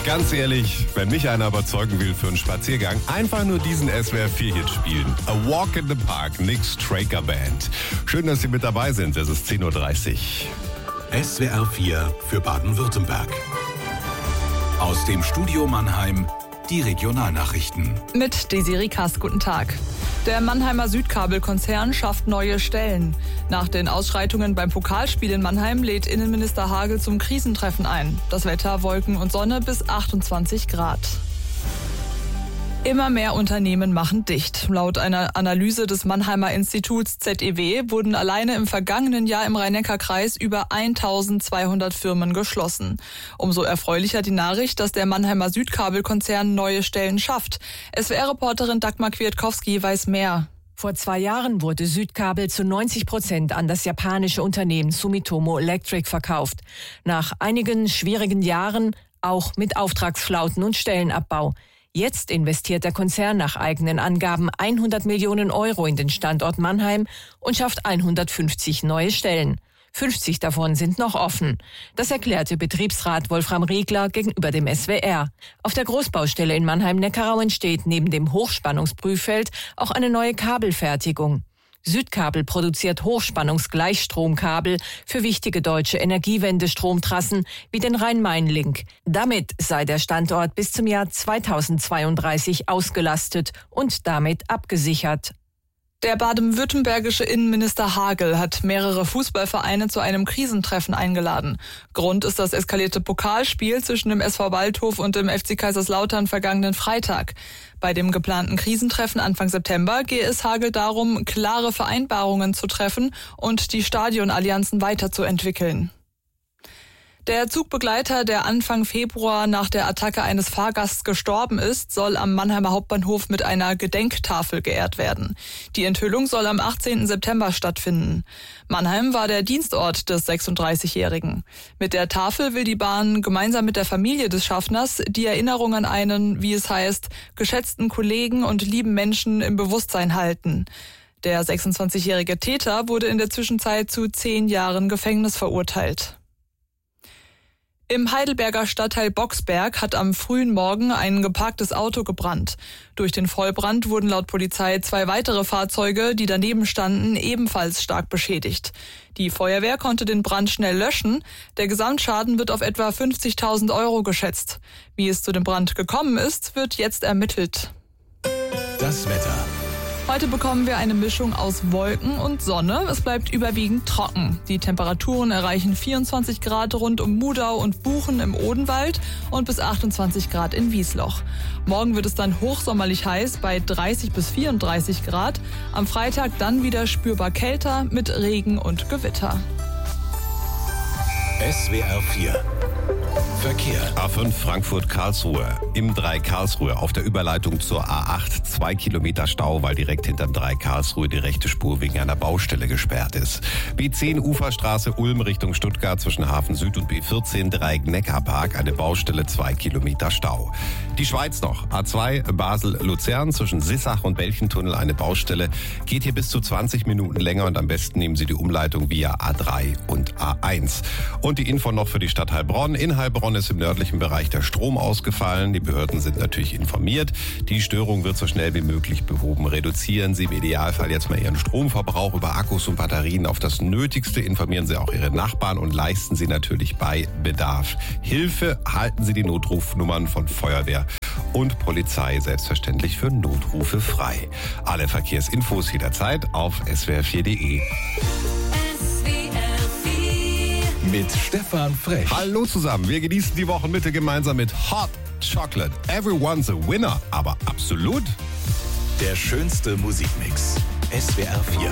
Ganz ehrlich, wenn mich einer überzeugen will für einen Spaziergang, einfach nur diesen SWR4-Hit spielen. A Walk in the Park, Nick Straker Band. Schön, dass Sie mit dabei sind. Es ist 10.30 Uhr. SWR4 für Baden-Württemberg. Aus dem Studio Mannheim die Regionalnachrichten. Mit Desiree Kass, guten Tag. Der Mannheimer Südkabelkonzern schafft neue Stellen. Nach den Ausschreitungen beim Pokalspiel in Mannheim lädt Innenminister Hagel zum Krisentreffen ein. Das Wetter, Wolken und Sonne bis 28 Grad. Immer mehr Unternehmen machen dicht. Laut einer Analyse des Mannheimer Instituts ZEW wurden alleine im vergangenen Jahr im Rhein-Neckar-Kreis über 1200 Firmen geschlossen. Umso erfreulicher die Nachricht, dass der Mannheimer Südkabelkonzern neue Stellen schafft. SWR-Reporterin Dagmar Kwiatkowski weiß mehr. Vor 2 Jahren wurde Südkabel zu 90% an das japanische Unternehmen Sumitomo Electric verkauft. Nach einigen schwierigen Jahren auch mit Auftragsflauten und Stellenabbau. Jetzt investiert der Konzern nach eigenen Angaben 100 Millionen Euro in den Standort Mannheim und schafft 150 neue Stellen. 50 davon sind noch offen. Das erklärte Betriebsrat Wolfram Riegler gegenüber dem SWR. Auf der Großbaustelle in Mannheim-Neckarau entsteht neben dem Hochspannungsprüffeld auch eine neue Kabelfertigung. Südkabel produziert Hochspannungsgleichstromkabel für wichtige deutsche Energiewende-Stromtrassen wie den Rhein-Main-Link. Damit sei der Standort bis zum Jahr 2032 ausgelastet und damit abgesichert. Der baden-württembergische Innenminister Hagel hat mehrere Fußballvereine zu einem Krisentreffen eingeladen. Grund ist das eskalierte Pokalspiel zwischen dem SV Waldhof und dem FC Kaiserslautern vergangenen Freitag. Bei dem geplanten Krisentreffen Anfang September gehe es Hagel darum, klare Vereinbarungen zu treffen und die Stadionallianzen weiterzuentwickeln. Der Zugbegleiter, der Anfang Februar nach der Attacke eines Fahrgasts gestorben ist, soll am Mannheimer Hauptbahnhof mit einer Gedenktafel geehrt werden. Die Enthüllung soll am 18. September stattfinden. Mannheim war der Dienstort des 36-Jährigen. Mit der Tafel will die Bahn gemeinsam mit der Familie des Schaffners die Erinnerung an einen, wie es heißt, geschätzten Kollegen und lieben Menschen im Bewusstsein halten. Der 26-jährige Täter wurde in der Zwischenzeit zu 10 Jahren Gefängnis verurteilt. Im Heidelberger Stadtteil Boxberg hat am frühen Morgen ein geparktes Auto gebrannt. Durch den Vollbrand wurden laut Polizei 2 weitere Fahrzeuge, die daneben standen, ebenfalls stark beschädigt. Die Feuerwehr konnte den Brand schnell löschen. Der Gesamtschaden wird auf etwa 50.000 Euro geschätzt. Wie es zu dem Brand gekommen ist, wird jetzt ermittelt. Das Wetter. Heute bekommen wir eine Mischung aus Wolken und Sonne. Es bleibt überwiegend trocken. Die Temperaturen erreichen 24 Grad rund um Mudau und Buchen im Odenwald und bis 28 Grad in Wiesloch. Morgen wird es dann hochsommerlich heiß bei 30 bis 34 Grad. Am Freitag dann wieder spürbar kälter mit Regen und Gewitter. SWR4 Verkehr. A5 Frankfurt-Karlsruhe. Im 3 Karlsruhe auf der Überleitung zur A8 2 Kilometer Stau, weil direkt hinterm 3 Karlsruhe die rechte Spur wegen einer Baustelle gesperrt ist. B10 Uferstraße Ulm Richtung Stuttgart zwischen Hafen Süd und B14 Dreieck Neckarpark, eine Baustelle 2 Kilometer Stau. Die Schweiz noch. A2 Basel-Luzern zwischen Sissach und Belchentunnel eine Baustelle. Geht hier bis zu 20 Minuten länger und am besten nehmen Sie die Umleitung via A3 und A1. Und die Info noch für die Stadt Heilbronn. In Heilbronn ist im nördlichen Bereich der Strom ausgefallen. Die Behörden sind natürlich informiert. Die Störung wird so schnell wie möglich behoben. Reduzieren Sie im Idealfall jetzt mal Ihren Stromverbrauch über Akkus und Batterien auf das Nötigste. Informieren Sie auch Ihre Nachbarn und leisten Sie natürlich bei Bedarf Hilfe. Halten Sie die Notrufnummern von Feuerwehr und Polizei selbstverständlich für Notrufe frei. Alle Verkehrsinfos jederzeit auf swr4.de. Mit Stefan Frech. Hallo zusammen, wir genießen die Wochenmitte gemeinsam mit Hot Chocolate. Everyone's a winner, aber absolut. Der schönste Musikmix. SWR4.